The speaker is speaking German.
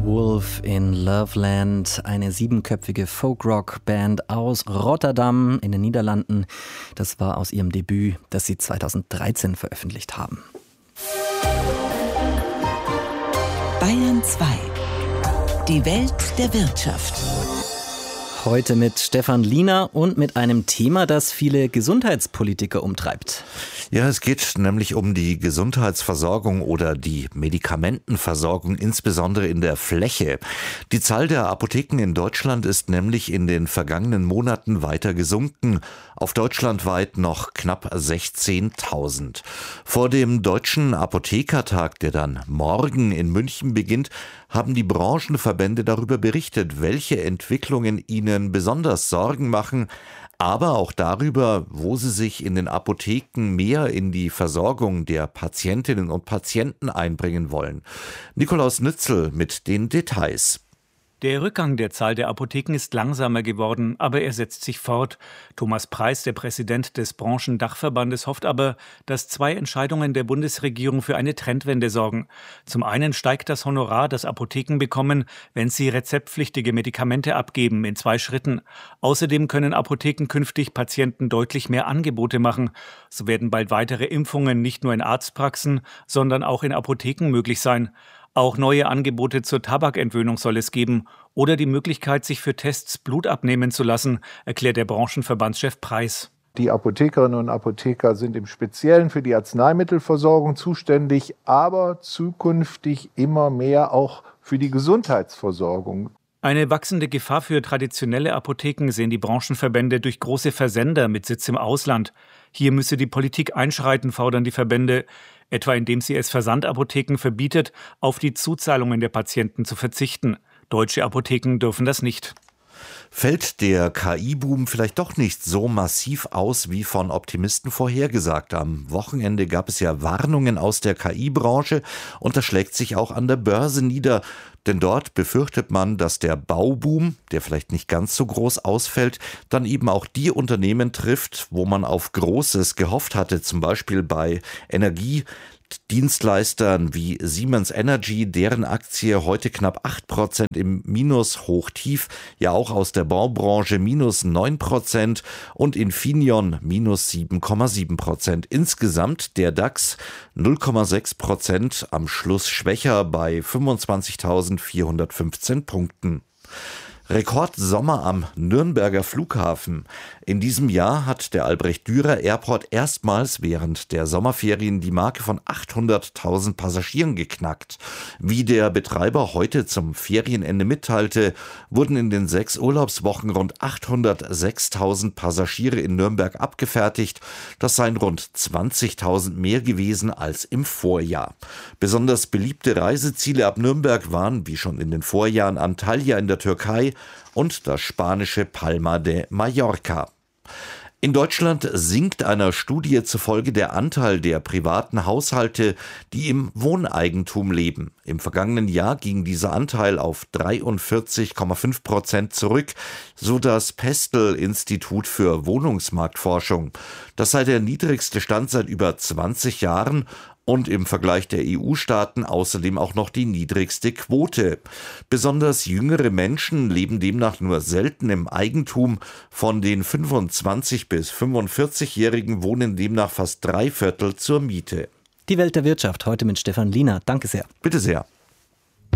Wolf in Loveland, eine 7-köpfige Folk-Rock-Band aus Rotterdam in den Niederlanden. Das war aus ihrem Debüt, das sie 2013 veröffentlicht haben. Bayern 2. Die Welt der Wirtschaft. Heute mit Stefan Liener und mit einem Thema, das viele Gesundheitspolitiker umtreibt. Ja, es geht nämlich um die Gesundheitsversorgung oder die Medikamentenversorgung, insbesondere in der Fläche. Die Zahl der Apotheken in Deutschland ist nämlich in den vergangenen Monaten weiter gesunken, auf deutschlandweit noch knapp 16.000. Vor dem Deutschen Apothekertag, der dann morgen in München beginnt, haben die Branchenverbände darüber berichtet, welche Entwicklungen ihnen besonders Sorgen machen, aber auch darüber, wo sie sich in den Apotheken mehr in die Versorgung der Patientinnen und Patienten einbringen wollen. Nikolaus Nützel mit den Details. Der Rückgang der Zahl der Apotheken ist langsamer geworden, aber er setzt sich fort. Thomas Preis, der Präsident des Branchendachverbandes, hofft aber, dass 2 Entscheidungen der Bundesregierung für eine Trendwende sorgen. Zum einen steigt das Honorar, das Apotheken bekommen, wenn sie rezeptpflichtige Medikamente abgeben, in 2 Schritten. Außerdem können Apotheken künftig Patienten deutlich mehr Angebote machen. So werden bald weitere Impfungen nicht nur in Arztpraxen, sondern auch in Apotheken möglich sein. Auch neue Angebote zur Tabakentwöhnung soll es geben oder die Möglichkeit, sich für Tests Blut abnehmen zu lassen, erklärt der Branchenverbandschef Preis. Die Apothekerinnen und Apotheker sind im Speziellen für die Arzneimittelversorgung zuständig, aber zukünftig immer mehr auch für die Gesundheitsversorgung. Eine wachsende Gefahr für traditionelle Apotheken sehen die Branchenverbände durch große Versender mit Sitz im Ausland. Hier müsse die Politik einschreiten, fordern die Verbände, etwa indem sie es Versandapotheken verbietet, auf die Zuzahlungen der Patienten zu verzichten. Deutsche Apotheken dürfen das nicht. Fällt der KI-Boom vielleicht doch nicht so massiv aus, wie von Optimisten vorhergesagt? Am Wochenende gab es ja Warnungen aus der KI-Branche und das schlägt sich auch an der Börse nieder. Denn dort befürchtet man, dass der Bauboom, der vielleicht nicht ganz so groß ausfällt, dann eben auch die Unternehmen trifft, wo man auf Großes gehofft hatte, zum Beispiel bei Energiedienstleistern wie Siemens Energy, deren Aktie heute knapp 8% im Minus hochtief, ja auch aus der Baubranche minus 9% und Infineon minus 7,7%. Insgesamt der DAX 0,6% am Schluss schwächer bei 25.415 Punkten. Rekordsommer am Nürnberger Flughafen. In diesem Jahr hat der Albrecht-Dürer Airport erstmals während der Sommerferien die Marke von 800.000 Passagieren geknackt. Wie der Betreiber heute zum Ferienende mitteilte, wurden in den 6 Urlaubswochen rund 806.000 Passagiere in Nürnberg abgefertigt. Das seien rund 20.000 mehr gewesen als im Vorjahr. Besonders beliebte Reiseziele ab Nürnberg waren, wie schon in den Vorjahren, Antalya in der Türkei und das spanische Palma de Mallorca. In Deutschland sinkt einer Studie zufolge der Anteil der privaten Haushalte, die im Wohneigentum leben. Im vergangenen Jahr ging dieser Anteil auf 43,5% zurück, so das Pestel-Institut für Wohnungsmarktforschung. Das sei der niedrigste Stand seit über 20 Jahren und im Vergleich der EU-Staaten außerdem auch noch die niedrigste Quote. Besonders jüngere Menschen leben demnach nur selten im Eigentum. Von den 25- bis 45-Jährigen wohnen demnach fast 3/4 zur Miete. Die Welt der Wirtschaft heute mit Stefan Liener. Danke sehr. Bitte sehr.